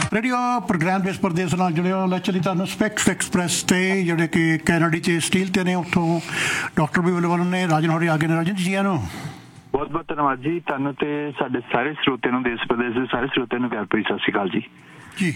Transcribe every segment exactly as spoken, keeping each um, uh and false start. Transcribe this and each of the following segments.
Radio programme देश प्रदेश ਨਾਲ ਜਿਹੜੇ ਲੈਕਚਰ ਦੀ ਤੁਹਾਨੂੰ ਸਪੈਕਸ ਐਕਸਪ੍ਰੈਸ ਤੇ ਜਿਹੜੇ ਕਿ ਕੈਨੇਡੀ ਤੇ ਸਟੀਲ ਤੇ ਨੇ ਉੱਥੋਂ ਡਾਕਟਰ ਵੀ ਅਵੇਲੇਬਲ ਨੇ। ਰਾਜਨ ਹੋਰੀ ਆਗੇ ਨੇ। ਰਾਜਨ ਜੀ ਆਇਆਂ ਨੂੰ ਬਹੁਤ ਬਹੁਤ ਧੰਨਵਾਦ ਜੀ ਤੁਹਾਨੂੰ ਤੇ ਸਾਡੇ ਸਾਰੇ ਸਰੋਤਿਆਂ ਨੂੰ, ਦੇਸ਼ ਪ੍ਰਦੇਸ਼ ਦੇ ਸਾਰੇ ਸਰੋਤਿਆਂ ਨੂੰ ਪਿਆਰ ਭਰੀ ਸਤਿ ਸ਼੍ਰੀ ਅਕਾਲ ਜੀ। ਜੀ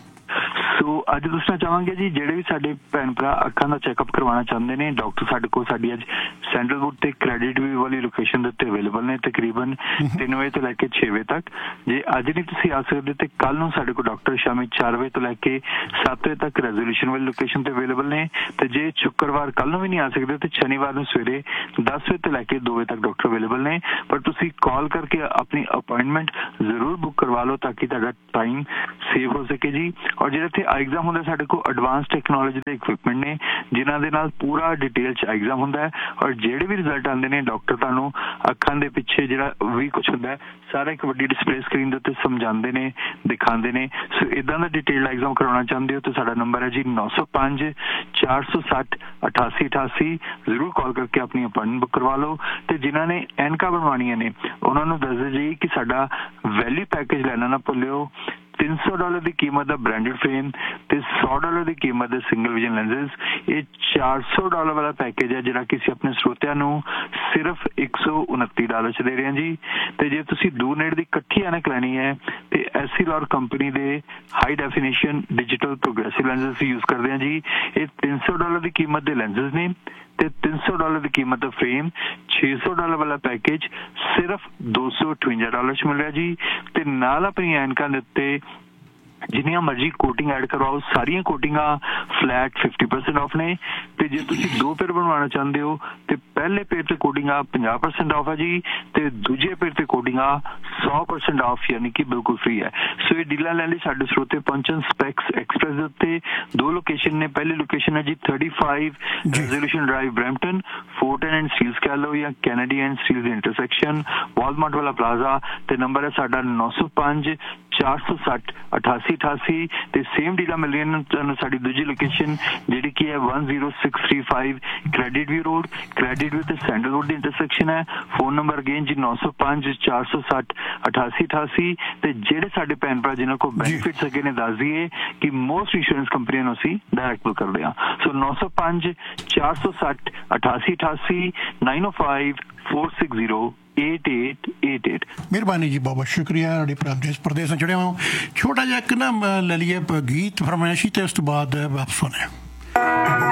ਸੋ ਅੱਜ ਦੱਸਣਾ ਚਾਹਾਂਗੇ ਜੀ, ਜਿਹੜੇ ਵੀ ਸਾਡੇ ਭੈਣ ਭਰਾ ਅੱਖਾਂ ਦਾ ਚੈੱਕਅਪ ਕਰਵਾਉਣਾ ਚਾਹੁੰਦੇ ਨੇ, ਡਾਕਟਰ ਸਾਡੇ ਕੋਲ ਸਾਡੀ ਅੱਜ ਸੈਂਡਲਵੁੱਡ ਤੇ ਕ੍ਰੈਡਿਟ ਵੀ ਵਾਲੀ ਲੋਕੇਸ਼ਨ ਦੇ ਉੱਤੇ ਅਵੇਲੇਬਲ ਨੇ ਤਕਰੀਬਨ ਤਿੰਨ ਵਜੇ ਤੋਂ ਲੈ ਕੇ ਛੇ ਵਜੇ ਤੱਕ। ਜੇ ਅੱਜ ਨਹੀਂ ਤੁਸੀਂ ਆ ਸਕਦੇ ਤੇ ਕੱਲ ਨੂੰ ਸਾਡੇ ਕੋਲ ਡਾਕਟਰ ਸ਼ਾਮੀ ਚਾਰ ਵਜੇ ਤੋਂ ਲੈ ਕੇ ਸੱਤ ਵਜੇ ਤੱਕ ਰੈਜ਼ੋਲੂਸ਼ਨ ਵਾਲੀ ਲੋਕੇਸ਼ਨ ਤੇ ਅਵੇਲੇਬਲ ਨੇ। ਤੇ ਜੇ ਸ਼ੁੱਕਰਵਾਰ ਕੱਲ ਨੂੰ ਵੀ ਨਹੀਂ ਆ ਸਕਦੇ ਤੇ ਸ਼ਨੀਵਾਰ ਨੂੰ ਸਵੇਰੇ ਦਸ ਵਜੇ ਤੋਂ ਲੈ ਕੇ ਦੋ ਵਜੇ ਤੱਕ ਡਾਕਟਰ ਅਵੇਲੇਬਲ ਨੇ। ਪਰ ਤੁਸੀਂ ਕਾਲ ਕਰਕੇ ਆਪਣੀ ਅਪਾਇੰਟਮੈਂਟ ਜ਼ਰੂਰ ਬੁੱਕ ਕਰਵਾ ਲਓ ਤਾਂ ਕਿ ਤੁਹਾਡਾ ਟਾਈਮ ਸੇਵ ਹੋ ਸਕੇ ਜੀ। ਔਰ ਜਿਹੜੇ ਇੱਥੇ ਐਗਜ਼ਾਮ ਹੁੰਦਾ ਸਾਡੇ ਕੋਲ ਐਡਵਾਂਸ ਟੈਕਨੋਲੋਜੀ ਦੇ ਇਕਵਿਪਮੈਂਟ ਨੇ ਜਿਨ੍ਹਾਂ ਦੇ ਨਾਲ ਪੂਰਾ ਡਿਟੇਲ 'ਚ ਐਗਜ਼ਾਮ ਹੁੰਦਾ ਹੈ। ਔਰ ਜਿਹੜੇ ਵੀ ਰਿਜ਼ਲਟ ਆਉਂਦੇ ਨੇ ਡਾਕਟਰ ਤੁਹਾਨੂੰ ਅੱਖਾਂ ਦੇ ਪਿੱਛੇ ਜਿਹੜਾ ਵੀ ਕੁਛ ਹੁੰਦਾ ਸਾਰਾ ਇੱਕ ਵੱਡੀ ਡਿਸਪਲੇ ਸਕਰੀਨ ਦੇ ਉੱਤੇ ਸਮਝਾਉਂਦੇ ਨੇ, ਦਿਖਾਉਂਦੇ ਨੇ। ਸੋ ਇੱਦਾਂ ਦਾ ਡਿਟੇਲ ਐਗਜ਼ਾਮ ਕਰਵਾਉਣਾ ਚਾਹੁੰਦੇ ਹੋ ਤਾਂ ਸਾਡਾ ਨੰਬਰ ਹੈ ਜੀ ਨੌ ਸੌ ਪੰਜ ਚਾਰ ਸੌ ਸੱਠ ਅਠਾਸੀ ਅਠਾਸੀ। ਜ਼ਰੂਰ ਕਾਲ ਕਰਕੇ ਆਪਣੀ ਅਪਾਇੰਟਮੈਂਟ ਬੁੱਕ ਕਰਵਾ ਲਓ। ਤੇ ਜਿਨ੍ਹਾਂ ਨੇ ਐਨਕਾਂ ਬਣਵਾਉਣੀਆਂ ਨੇ ਉਹਨਾਂ ਨੂੰ ਦੱਸ ਦਿਓ ਜੀ ਕਿ ਸਾਡਾ ਵੈਲਿਊ ਪੈਕੇਜ ਲੈਣਾ ਨਾ ਭੁੱਲਿਓ। ਤਿੰਨ ਸੌ ਡਾਲਰ ਦੀ ਕੀਮਤ ਦਾ ਬ੍ਰਾਂਡਡ ਫਰੇਮ ਤੇ ਸੌ ਡਾਲਰ ਦੀ ਕੀਮਤ ਦੇ ਸਿੰਗਲ ਵਿਜ਼ਨ ਲੈਂਸਸ। ਇਹ ਚਾਰ ਸੌ ਡਾਲਰ ਵਾਲਾ ਪੈਕੇਜ ਹੈ ਜਿਹੜਾ ਕਿ ਅਸੀਂ ਆਪਣੇ ਸਰੋਤਿਆਂ ਨੂੰ ਸਿਰਫ ਇੱਕ ਸੌ ਉਨੱਤੀ ਡਾਲਰ 'ਚ ਦੇ ਰਹੇ ਹਾਂ ਜੀ। ਤੇ ਜੇ ਤੁਸੀਂ ਦੂਰ ਨੇੜੇ ਦੀ ਇਕੱਠੀ ਐਨਕ ਲੈਣੀ ਹੈ ਤੇ ਐਸੀਲੌਰ ਕੰਪਨੀ ਦੇ high definition digital progressive lenses use ਕਰਦੇ ਹਾਂ ਜੀ। ਇਹ ਤਿੰਨ ਸੌ ਡਾਲਰ ਦੀ ਕੀਮਤ ਦੇ ਲੈਂਸਸ ਨੇ ਤੇ ਤਿੰਨ ਸੌ ਡਾਲਰ ਦੀ ਕੀਮਤ ਦਾ ਫਰੇਮ। ਛੇ ਸੌ ਡਾਲਰ ਵਾਲਾ ਪੈਕੇਜ ਸਿਰਫ ਦੋ ਸੌ ਅਠਵੰਜਾ ਡਾਲਰ 'ਚ ਮਿਲ ਰਿਹਾ ਜੀ। ਤੇ ਨਾਲ ਆਪਣੀ ਐਨਕਾਂ ਦੇ ਉੱਤੇ ਜਿੰਨੀਆਂ ਮਰਜ਼ੀ ਕੋਟਿੰਗ ਐਡ ਕਰਵਾਓ, ਸਾਰੀਆਂ ਕੋਟਿੰਗਾਂ ਫਲੈਟ ਫਿਫਟੀ ਪਰਸੈਂਟ ਆਫ ਨੇ। ਤੇ ਜੇ ਤੁਸੀਂ ਦੋ ਪੇਅਰ ਬਣਵਾਉਣਾ ਚਾਹੁੰਦੇ ਹੋ ਤੇ ਪਹਿਲੇ ਪੇਅਰ ਤੇ ਕੋਟਿੰਗਾਂ ਪੰਜਾਹ ਪਰਸੈਂਟ ਆਫ ਹੈ ਜੀ ਤੇ ਦੂਜੇ ਪੇਅਰ ਤੇ ਕੋਟਿੰਗਾਂ ਸੌ ਪਰਸੈਂਟ ਆਫ ਯਾਨੀ ਕਿ ਬਿਲਕੁਲ ਫ੍ਰੀ ਹੈ। ਸੋ ਇਹ ਡੀਲਾਂ ਲੈਣ ਲਈ ਸਾਡੇ ਸਰੋਤੇ ਪਹੁੰਚਣ ਸਪੈਕਸ ਐਕਸਪ੍ਰੈਸ ਦੇ ਉੱਤੇ। ਦੋ ਲੋਕੇਸ਼ਨ ਨੇ। ਪਹਿਲੀ ਲੋਕੇਸ਼ਨ ਹੈ ਜੀ thirty five resolution drive Brampton, ਫੋਰਟਨ and Steeles ਕਹਿ ਲਓ ਜਾਂ Kennedy and Steeles intersection Walmart ਵਾਲਾ ਪਲਾਜ਼ਾ। ਤੇ ਨੰਬਰ ਹੈ ਸਾਡਾ ਨੌ ਸੌ ਪੰਜ ਚਾਰ ਸੌ ਸੱਠ ਅਠਾਸੀ ਅਠਾਸੀ। ਤੇ ਸੇਮ ਡੀਲਾਂ ਮਿਲ ਰਹੀਆਂ ਨੇ ਤੁਹਾਨੂੰ ਸਾਡੀ ਦੂਜੀ ਲੋਕੇਸ਼ਨ ਜਿਹੜੀ ਕਿ ਹੈ one zero six three five credit ਵੀ ਰੋਡ, ਕ੍ਰੈਡਿਟ ਵੀ ਤੇ ਸੈਂਡਲਵੁੱਡ ਦੀ ਇੰਟਰਸੈਕਸ਼ਨ ਹੈ। ਫੋਨ ਨੰਬਰ ਅਗੇਨ ਜੀ ਨੌ ਸੌ ਪੰਜ ਚਾਰ ਸੌ ਸੱਠ ਅਠਾਸੀ ਅਠਾਸੀ। ਤੇ ਜਿਹੜੇ ਸਾਡੇ ਭੈਣ ਭਰਾ ਜਿਹਨਾਂ ਕੋਲ ਬੈਨੀਫਿਟਸ ਅੱਗੇ ਨੇ ਦੱਸ ਦਈਏ ਕਿ ਮੋਸਟ ਇੰਸ਼ੋਰੈਂਸ ਕੰਪਨੀਆਂ ਨੂੰ ਅਸੀਂ ਡਾਇਰੈਕਟ ਬੁੱਕ ਕਰਦੇ ਹਾਂ। ਸੋ ਨੌ ਸੌ ਪੰਜ ਚਾਰ ਸੌ ਸੱਠ ਅਠਾਸੀ ਅਠਾਸੀ ਨਾਈਨ ਓ five four six zero eight eight eight eight. ਮਿਹਰਬਾਨੀ ਜੀ, ਬਹੁਤ ਬਹੁਤ ਸ਼ੁਕਰੀਆ। ਸਾਡੇ ਪ੍ਰਦੇਸ਼ ਪ੍ਰਦੇਸ਼ ਨਾਲ ਜੁੜਿਆ ਹਾਂ। ਛੋਟਾ ਜਿਹਾ ਇੱਕ ਨਾ ਲੈ ਲਈਏ ਗੀਤ ਫਰਮਾਇਸ਼ੀ ਤੇ ਉਸ ਤੋਂ ਬਾਅਦ ਵਾਪਸ ਆਉਂਦੇ ਹਾਂ।